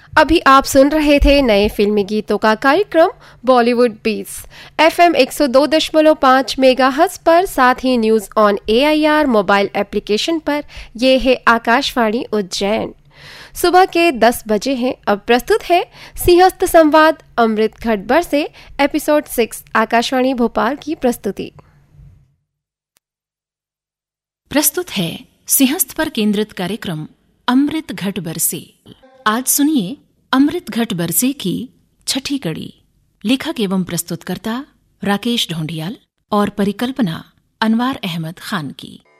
अभी आप सुन रहे थे नए फिल्मी गीतों का कार्यक्रम बॉलीवुड बीट्स FM 102.5 मेगाहर्ट्ज पर, साथ ही news on AIR mobile application पर। ये है आकाशवाणी उज्जैन। सुबह के 10 बजे हैं। अब प्रस्तुत है सिंहस्थ संवाद अमृत घट से एपिसोड 6 आकाशवाणी भोपाल की प्रस्तुति। प्रस्तुत है सिंहस्थ पर केंद्रित कार्यक्रम अमृत घट बरसे। आज सुनिए अमृत घट बरसे की छठी कड़ी। लेखक एवं प्रस्तुतकर्ता राकेश ढोंडियाल और परिकल्पना अनवार अहमद खान की।